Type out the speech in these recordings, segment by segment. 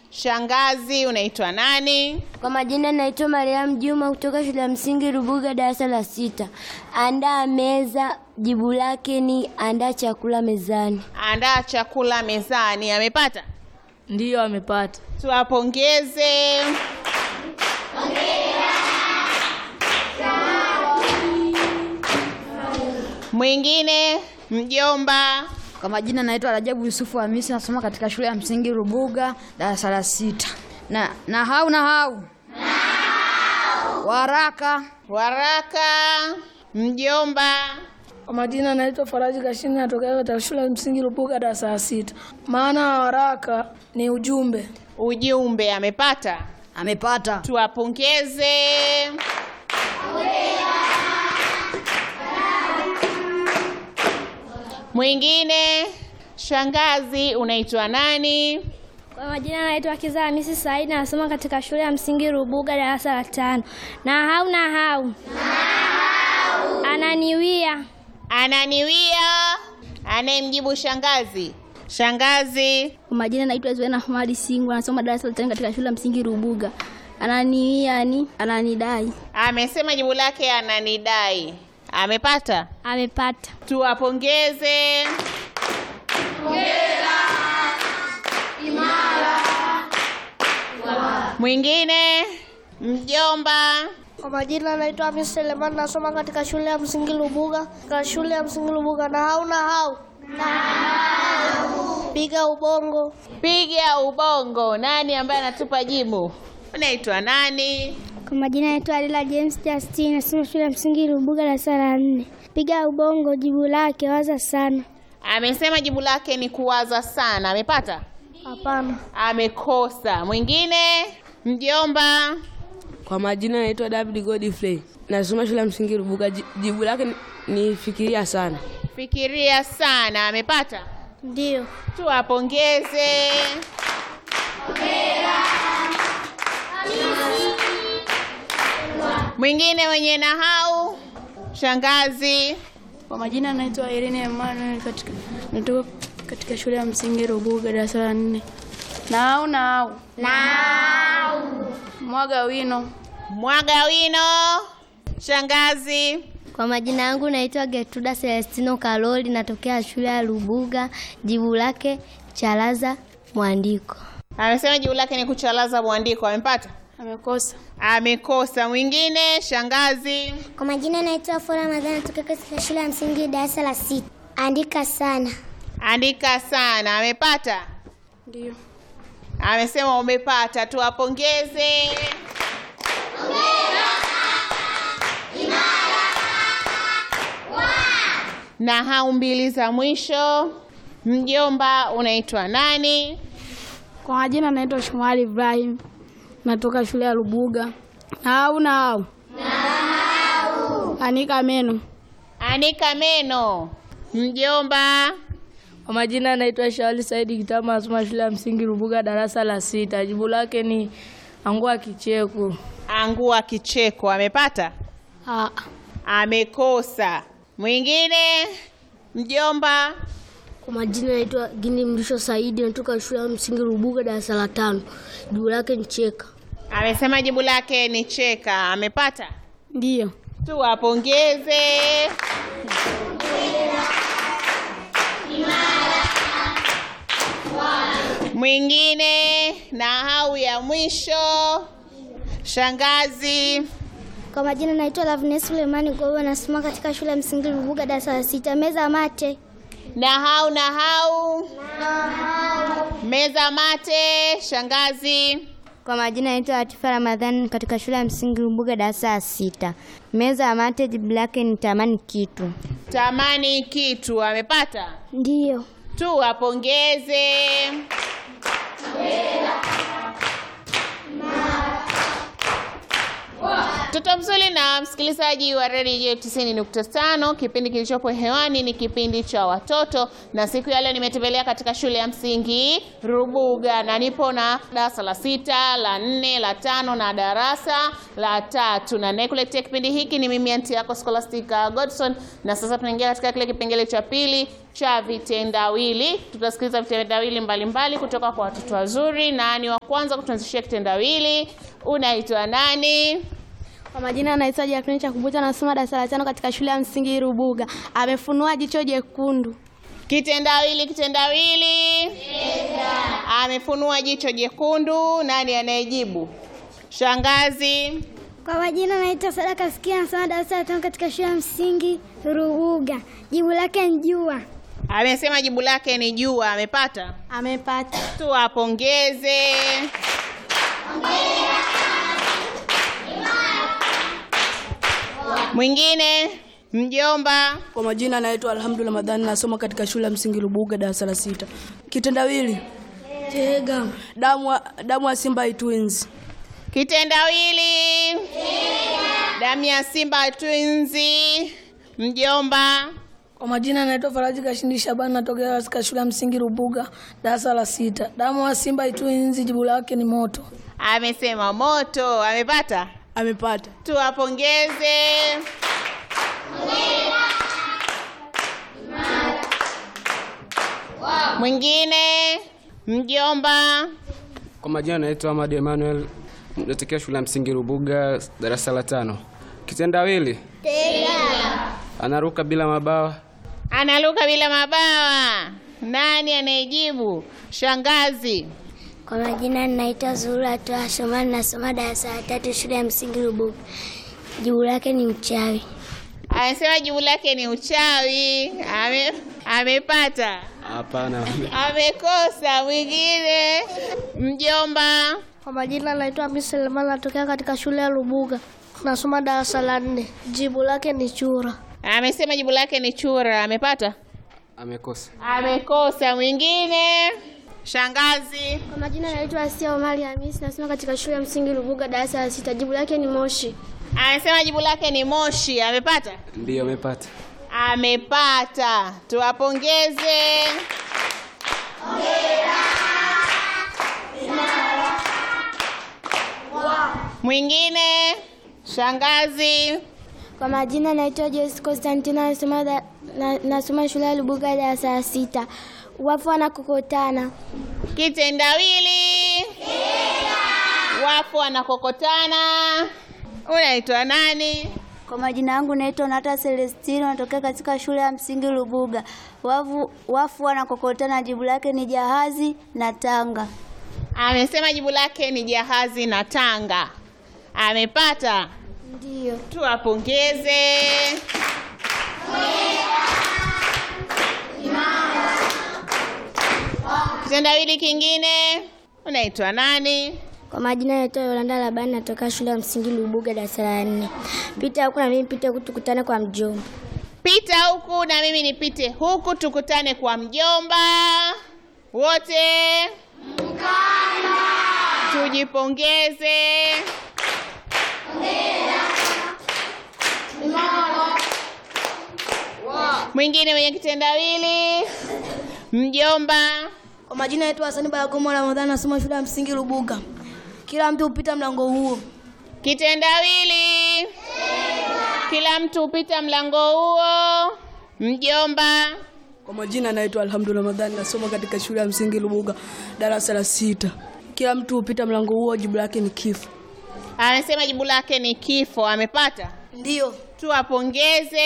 Shangazi, unaitwa nani? Kwa majina naitwa Mariam Juma kutoka shule ya msingi Rubuga darasa la 6. Andaa meza, jibu lake ni andaa chakula mezani. Andaa chakula mezani. Amepata? Ndiyo, amepata. Tuwapongeze. Mwingine, mjomba. Kwa majina naitwa Rajabu Yusufu Hamisi, nasoma katika shule ya msingi Rubuga darasa la 6. Nahau. Waraka. Mjomba. Kwa majina naitwa Faraji Kashini, natokea katika shule ya msingi Rubuga darasa la 6. Maana waraka ni ujumbe. Ujumbe. Amepata? Amepata. Tuwapongeze. Mwingine, shangazi, unaitwa nani? Kwa majina naitwa Kiza Hamisi Saidi, nasoma katika shule ya msingi Rubuga darasa la 5. Nahau. Ananiwia. Anayemjibu shangazi. Shangazi. Kwa majina naitwa Zuena Ahmadi Singu, nasoma darasa la 5 katika shule ya msingi Rubuga. Ananiwia ni ananidai. Amesema jibu lake ananidai. Amepata? Amepata. Tuwapongeze. Mwingine, mjomba. Kwa majina naitwa Hamis Selemani, nasoma katika shule ya msingi Rubuga. Katika shule ya msingi Rubuga. Nahau. Piga ubongo. Nani ambaye anatupa jibu? Unaitwa nani? Kwa majina naitwa Alila James Justin, nasoma shule ya msingi Rubuga darasa la 4. Piga ubongo, jibu lake waza sana. Amesema jibu lake ni kuwaza sana. Amepata? Hapana. Amekosa. Mwingine, mjomba. Kwa majina naitwa David Godfrey, nasoma shule ya msingi Rubuga. Jibu lake ni fikiria sana. Fikiria sana. Amepata? Ndio. Tuwapongeze. Mwingine mwenye nahau, shangazi. Kwa majina naitwa Irene Emmanuel, natoka katika shule ya msingi Rubuga darasa la 4. Nahau. Mwaga wino. Shangazi. Kwa majina yangu naitwa Getruda Celestino Karoli, natokea shule ya Rubuga. Jibu lake chalaza mwandiko. Amesema jibu lake ni kuchalaza mwandiko. Amepata? Amekosa. Mwingine, shangazi. Kwa majina naitwa Fora Ramadhani, natoka katika shule ya msingi darasa la 6. Andika sana. Amepata? Ndio. Amesema umepata. Tuwapongeze. Nahau 2 za mwisho. Mjomba, unaitwa nani? Kwa majina naitwa Shumari Ibrahim, natoka shule ya Rubuga. Nahau. Anika meno. Mjomba. Kwa majina naitwa Shawali Saidi Kitama, nasoma shule ya msingi Rubuga darasa la 6. Jibu lake ni angua kicheko. Amepata? Amekosa. Mwingine, mjomba. Kwa majina naitwa Gini Mrisho Saidi, natoka shule ya msingi Rubuga darasa la 5. Jibu lake ni cheka. Amesema jibu lake ni cheka. Amepata? Ndio. Tuwapongeze. Mwingine, nahau ya mwisho, shangazi. Kwa majina naitwa Lavnes Sulemani, kwa hiyo nasoma katika shule ya msingi Rubuga darasa la 6. Meza mate. Nahau. Meza mate, shangazi. Kwa majina naitwa Atifa Ramadhani, katika shule ya msingi Rubuga darasa la 6. Meza mate, jibu lake ni tamani kitu. Amepata? Ndio. Tuwapongeze. Mtoto mzuri na msikilizaji wa Radio 90.5, kipindi kilichopo hewani ni kipindi cha watoto, na siku ya leo nimetembelea katika shule ya msingi Rubuga na nipo na darasa la 6, la 4, la 5 na darasa la 3. Na nikuletea kipindi hiki ni mimi anti yako Scholastica Godson, na sasa tunaingia katika kile kipengele cha pili cha vitendawili. Tutasikiliza vitendawili mbalimbali kutoka kwa watoto wazuri, na ni wa kwanza kutuanzishia kitendawili. Unaitwa nani? Kwa majina anaitwa Jacqueline Chakubuta, nasoma darasa la 5 katika shule ya msingi Rubuga. Amefunua jicho jekundu. Kitendawili. Amefunua jicho jekundu. Nani anayejibu? Shangazi. Kwa majina naitwa Sadaka Sikia, nasoma darasa la 5 katika shule ya msingi Rubuga. Jibu lake ni jua. Amesema jibu lake ni jua. Amepata? Amepata. Tuwapongeze. Mwingine, mjomba. Kwa majina anaitwa Alhamdulillah Ramadhani, nasoma katika shule ya msingi Rubuga darasa la 6. Kitendawili. Tega. Damu ya Simba Twins. Kitendawili. Damu ya Simba Twins. Mjomba. Kwa majina anaitwa Faraji Kashindi Shabani, natokea katika shule ya msingi Rubuga darasa la 6. Damu ya Simba Twins, jibu lake ni moto. Amesema moto. Amepata? Amepata. Tuwapongeze. Mwingine, mjomba. Kwa majina naitwa Ahmad Emmanuel, natokea shule ya msingi Rubuga darasa la 5. Kitendawili. Tega. Anaruka bila mabawa. Analuka bila mabawa. Nani anayejibu? Shangazi. Kwa majina naitwa Zura Toa Shomani, nasoma darasa la 3 shule ya msingi Rubuga. Jibu lake ni uchawi. Anasema jibu lake ni uchawi. Amepata? Hapana. Amekosa. Mwingine, mjomba. Kwa majina naitwa Miss Selman, natokea katika shule ya Rubuga. Nasoma darasa la 4. Jibu lake ni chura. Amesema jibu lake ni chura. Amepata? Amekosa. Amekosa. Mwingine, shangazi. Kwa majina naitwa Asia Omari Hamisi, nasoma katika shule ya msingi Rubuga darasa la 6. Jibu lake ni moshi. Anasema jibu lake ni moshi. Amepata? Ndio, amepata. Amepata. Tuwapongeze. Mwingine, shangazi. Kwa majina naitwa Joyce Constantine, nasoma shule ya Rubuga darasa la 6. Wafu wanakokotana. Kitendawili. Wafu wanakokotana. Unaitwa nani? Kwa majina yangu naitwa Nata Celestino, natokea katika shule ya msingi Rubuga. Wafu wanakokotana, jibu lake ni jahazi na tanga. Amesema jibu lake ni jahazi na tanga. Amepata? Ndio. Tuwapongeze. Kitendawili kingine. Unaitwa nani? Kwa majina naitwa Yolanda Labani, natoka shule ya msingi Rubuga darasa la 4. Pita huku na mimi nipite huku, tukutane kwa mjomba. Pita huku na mimi nipite huku, tukutane kwa mjomba. Wote mkana. Tujipongeze. Mwingine mwenye kitendawili, mjomba. Kwa majina yetu Hasani Barakomo Ramadhani, nasoma shule ya msingi Rubuga. Kila mtu upita mlango huo. Kitendawili. Kila mtu upita mlango huo. Mjomba. Kwa majina naitwa Alhamdulillah Ramadhani, nasoma katika shule ya msingi Rubuga darasa la 6. Kila mtu upita mlango huo, jibu lake ni kifo. Anasema jibu lake ni kifo. Amepata? Ndio. Tuwapongeze.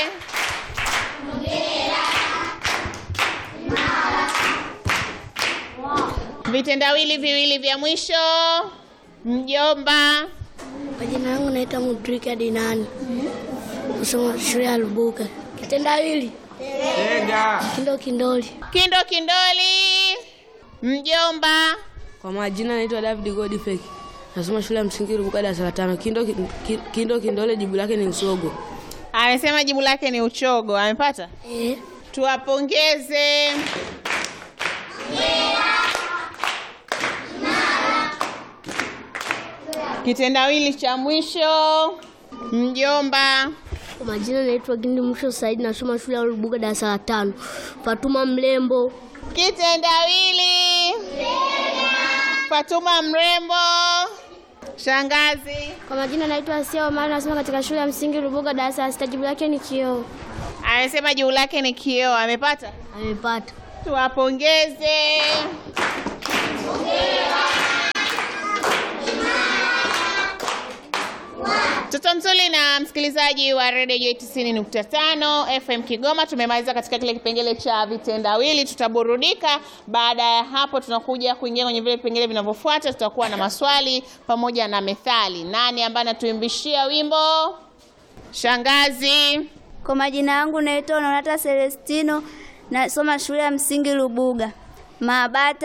Vitendawili viwili vya mwisho, mjomba. Kwa jina langu naitwa Mudrika Dinani, nasoma shule ya Rubuga. Kitendawili. Tega. Kindoli. Mjomba. Kwa majina naitwa David Godfrey, nasoma shule ya msingi Rubuga darasa la 5. Kindole, jibu lake ni usogo. Anasema jibu lake ni uchogo. Amepata? Tuwapongeze. Kitendawili cha mwisho, mjomba. Kwa majina naitwa Gindi Mwisho Saidi, nasoma shule ya Rubuga darasa la 5. Fatuma Mrembo. Kitendawili, Fatuma Mrembo. Shangazi. Kwa majina naitwa Asia Omar, nasoma katika shule ya msingi Rubuga darasa la 6. Jibu lake ni kioo. Anasema jibu lake ni kioo. Amepata? Amepata. Tuwapongeze. Mtoto mzuri na msikilizaji wa Radio 90.5 FM Kigoma, tumemaliza katika kile kipengele cha vitendawili. Tutaburudika. Baada ya hapo tunakuja kuingia kwenye vile vipengele vinavyofuata. Tutakuwa na maswali pamoja na methali. Nani ambaye anatuimbishia wimbo? Shangazi. Kwa majina yangu naitwa Nonata Celestino, nasoma shule ya msingi Rubuga. Mabata